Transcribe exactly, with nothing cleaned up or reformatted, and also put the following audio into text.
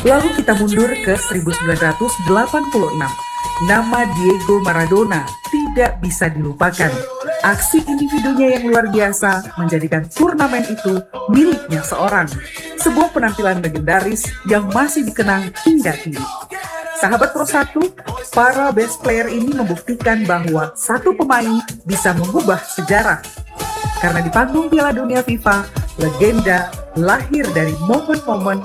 Lalu kita mundur ke seribu sembilan ratus delapan puluh enam. Nama Diego Maradona tidak bisa dilupakan. Aksi individunya yang luar biasa menjadikan turnamen itu miliknya seorang. Sebuah penampilan legendaris yang masih dikenang hingga kini. Sahabat Pro satu, para best player ini membuktikan bahwa satu pemain bisa mengubah sejarah. Karena di panggung Piala Dunia FIFA, legenda lahir dari momen-momen